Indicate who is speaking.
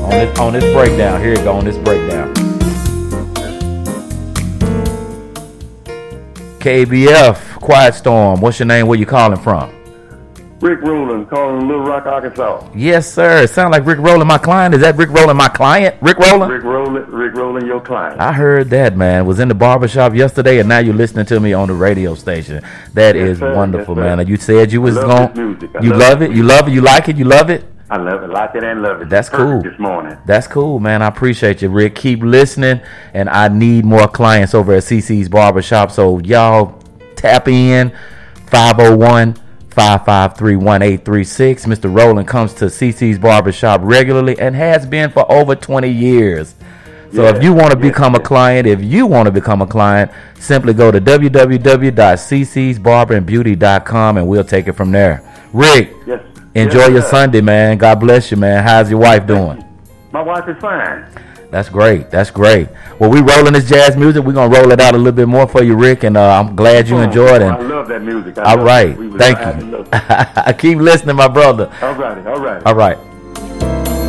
Speaker 1: On this breakdown. Here you go on this breakdown. KBF, Quiet Storm. What's your name? Where you calling from?
Speaker 2: Rick Rowland, calling Little Rock, Arkansas.
Speaker 1: Yes, sir. It sounds like Rick Rowland, my client. Is that Rick Rowland, my client? Rick Rowland?
Speaker 2: Rick Rowland, your client.
Speaker 1: I heard that, man. Was in the barbershop yesterday, and now you're listening to me on the radio station. That is
Speaker 2: sir.
Speaker 1: wonderful,
Speaker 2: Yes,
Speaker 1: man. You said you was going. You
Speaker 2: love
Speaker 1: love it. You love it. You like it. You love it.
Speaker 2: I love it, like it, and love it.
Speaker 1: That's cool.
Speaker 2: This morning.
Speaker 1: That's cool, man. I appreciate you, Rick. Keep listening, and I need more clients over at CC's Barbershop. So y'all tap in 501-553-1836. Mr. Rowland comes to CC's Barbershop regularly and has been for over 20 years. So if you want to become a client, simply go to www.ccsbarberandbeauty.com and we'll take it from there. Rick, enjoy your Sunday, man. God bless you, man. How's your wife doing?
Speaker 2: My wife is fine.
Speaker 1: That's great. That's great. Well, we rolling this jazz music. We're going to roll it out a little bit more for you, Rick, and I'm glad you enjoyed it.
Speaker 2: I love that music.
Speaker 1: All right. Thank you. Keep listening, my brother.
Speaker 2: All righty.
Speaker 1: All right.